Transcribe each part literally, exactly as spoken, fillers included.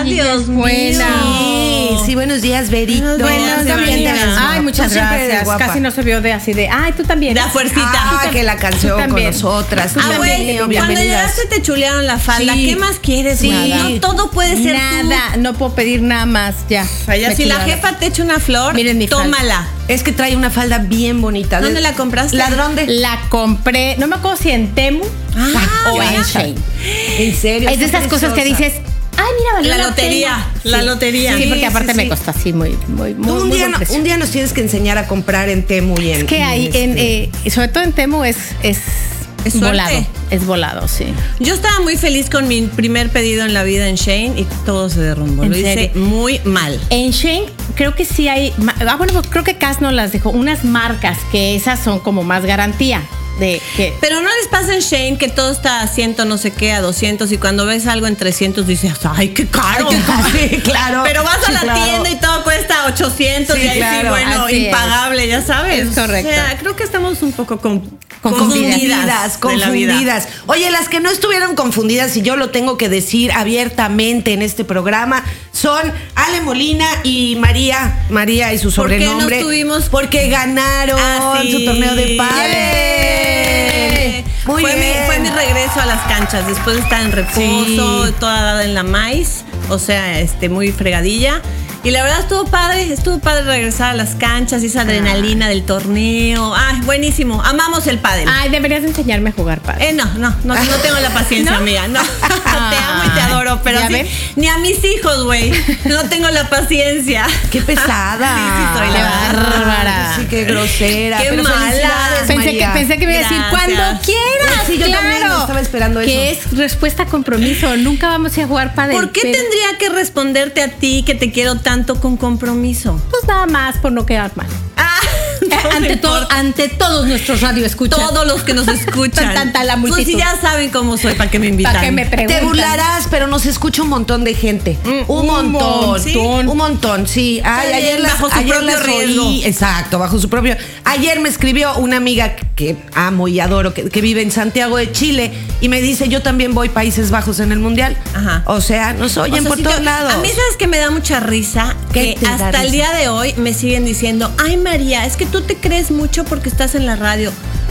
Dios mío. Buena. Sí, sí, buenos días, Verito. Buenos días. Ay, muchas gracias. Casi no se vio de así de, ay, tú también. Da fuercita. Ah, que la canción con nosotras. Ah, güey, cuando llegaste te chulearon la falda. Sí. ¿Qué más quieres? Sí. Nada. No todo puede ser Nada, tú. no puedo pedir nada más, ya. O sea, ya Me si la chulearon. jefa te echa una flor, Miren mi falda. tómala. Es que trae una falda bien bonita. ¿Dónde la compraste? Ladrón de... La compré, no me acuerdo si en Temu Ah, o en ya. Shein. En serio. Es de está esas cosas que preciosa. dices, ay, mira, valió La la lotería, pena. la Sí. lotería. Sí, Sí, porque aparte sí, me sí. costó así muy, muy, muy, Tú un, muy día buen no- precio. un día nos tienes que enseñar a comprar en Temu y en... Es que ahí, este- en, eh, sobre todo en Temu es, es, Es suerte. volado. Es volado, sí. Yo estaba muy feliz con mi primer pedido en la vida en Shein y todo se derrumbó. ¿En Lo hice serio? muy mal. En Shein creo que sí hay, ma- ah, bueno, pues creo que Cas nos las dejó, unas marcas que esas son como más garantía de que... Pero no les pasa en Shein que todo está a cien, no sé qué, a doscientos y cuando ves algo en trescientos dices, ay, qué caro. Sí, claro. Pero vas a Sí, la claro. tienda y todo cuesta ochocientos Sí, y ahí sí, claro. bueno, Así es. impagable, ya sabes. Es correcto. O sea, creo que estamos un poco con, Confundidas. Confundidas, de la vida. confundidas. Oye, las que no estuvieron confundidas, y yo lo tengo que decir abiertamente en este programa, son Ale Molina y María, María y su ¿Por qué no sobrenombre. estuvimos? Porque ganaron Ah, sí. su torneo de pádel. Muy fue, bien. Mi, fue mi regreso a las canchas después de estar en reposo, Sí. toda dada en la maíz, o sea, este, muy fregadilla. Y la verdad estuvo padre, estuvo padre regresar a las canchas y esa adrenalina del torneo. Ay, buenísimo. Amamos el pádel. Ay, deberías de enseñarme a jugar padre. Eh, no, no, no, no tengo la paciencia, ¿No? mía, no. Te amo y te adoro, pero ¿Ya sí, ven? ni a mis hijos, güey. No tengo la paciencia. Qué pesada. Sí, sí, soy la Qué verdad. bárbara. Sí, qué grosera. Qué pero mala. felicidades, Pensé que, María. pensé que me iba a decir Gracias. cuando quieras. Sí, yo claro. también estaba esperando eso. Que es respuesta a compromiso. Nunca vamos a ir a jugar padel. ¿Por qué pero- tendría que responderte a ti que te quiero tanto con compromiso? Pues nada más por no quedar mal. Ah, Eh, no me ante, todo, importa. ante todos nuestros radioescuchas. Todos los que nos escuchan. Tanta la multitud. Pues si ya saben cómo soy, ¿para qué me invitan? ¿Para qué me preguntan? Te burlarás, pero nos escucha un montón de gente. Mm, un un montón. montón. ¿Sí? Un montón, sí. Ay, Está ayer bien, las, bajo su ayer propio las oí. riesgo. Exacto, bajo su propio. Ayer me escribió una amiga que amo y adoro, que, que vive en Santiago de Chile, y me dice, yo también voy Países Bajos en el Mundial. Ajá. O sea, nos oyen O sea, por si todos yo- lados. A mí, ¿sabes que me da mucha risa? ¿Qué Que te da hasta el risa? día de hoy me siguen diciendo, ay, María, es que tú te crees mucho porque estás en la radio.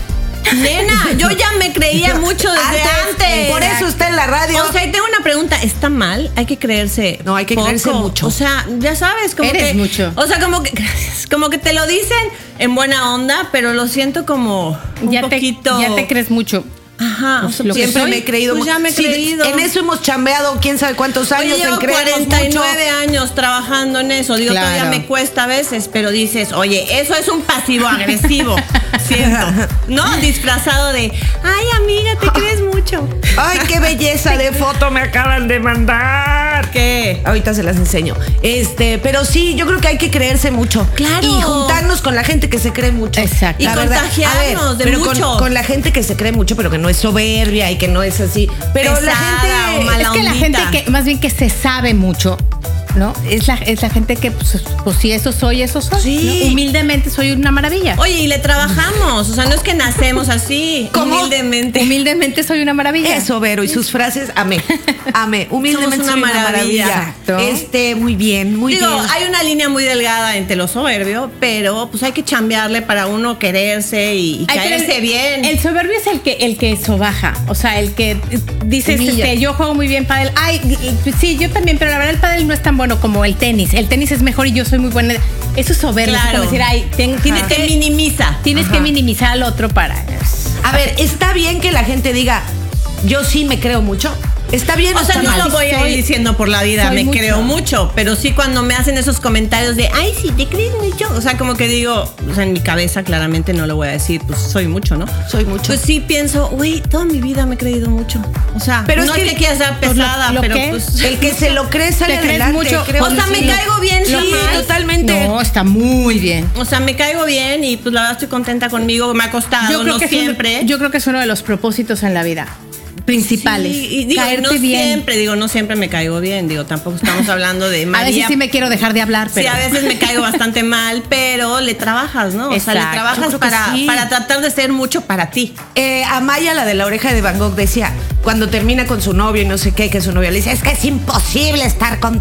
Nena, yo ya me creía mucho desde antes. Por eso está en la radio. O sea, y tengo una pregunta, ¿está mal? Hay que creerse. No, hay que poco. creerse mucho. O sea, ya sabes, como Eres que. mucho. O sea, como que. Gracias. Como que te lo dicen en buena onda, pero lo siento como un ya, te, poquito. ya te crees mucho. Ajá. Pues o sea, lo que Siempre soy, me he creído. pues ya me he Sí, creído. En eso hemos chambeado quién sabe cuántos años. Oye, llevo en creernos cuarenta y nueve mucho. años trabajando en eso. Digo, Claro. todavía me cuesta a veces, pero dices, oye, eso es un pasivo agresivo. Siento. ¿No? Disfrazado de, ay, amiga, te crees mucho. Ay, qué belleza de foto me acaban de mandar. ¿Qué? Ahorita se las enseño. Este, pero sí, yo creo que hay que creerse mucho. Claro. Y juntarnos con la gente que se cree mucho. Exacto. Y La verdad. contagiarnos A ver, de pero mucho. Con, con la gente que se cree mucho, pero que no es soberbia y que no es así. Pero la Pesada gente. o mala Es que la ondita. gente que, más bien que se sabe mucho, ¿no? Es la, es la gente que, pues, pues si eso soy, eso soy. Sí. ¿no? Humildemente soy una maravilla. Oye, y le trabajamos. O sea, no es que nacemos así, ¿Cómo? humildemente. Humildemente soy una maravilla. Eso, Vero, y sus frases, amé. Amé. Humildemente Somos una soy maravilla. Exacto. Este, muy bien, muy Digo, bien. hay una línea muy delgada entre lo soberbio, pero pues hay que chambearle para uno quererse y, y Ay, pero caerse el- bien. El soberbio es el que el que sobaja, o sea, el que dices, Humilla. este, yo juego muy bien pádel. Ay, sí, yo también, pero la verdad el pádel no es tan bueno como el tenis. El tenis es mejor y yo soy muy buena. Eso es soberbio, Claro. es como decir, ay, ten- tienes Te que minimiza. tienes que minimizar al otro para. A ver, está bien que la gente diga, yo sí me creo mucho. Está bien, O sea, está no mal. lo voy a Soy- ir diciendo por la vida, soy me mucho. creo mucho, pero sí cuando me hacen esos comentarios de, ay, sí, te crees mucho. O sea, como que digo, o sea, en mi cabeza claramente no lo voy a decir, pues soy mucho, ¿no? Soy mucho. Pues sí pienso, güey, toda mi vida me he creído mucho. O sea, Pero es no que- es que quiera ser pues, lo- pesada, lo pero que- pues. El que se lo cree sale Te crees adelante. mucho. creo O sea, que me sí. caigo bien, Sí, sí. totalmente. No, está muy bien. O sea, me caigo bien y pues la verdad estoy contenta conmigo, me ha costado, no que es siempre. uno, yo creo que es uno de los propósitos en la vida principales. Sí, y digo, caerte no bien. siempre, digo, no siempre me caigo bien, digo, tampoco estamos hablando de A María. veces sí me quiero dejar de hablar, pero Sí, a veces me caigo bastante mal, pero le trabajas, ¿no? O sea, le Exacto. Yo trabajas creo que para, sí. para tratar de ser mucho para ti. Eh, Amaya, la de la oreja de Van Gogh, decía, cuando termina con su novio y no sé qué, que su novio le dice, es que es imposible estar con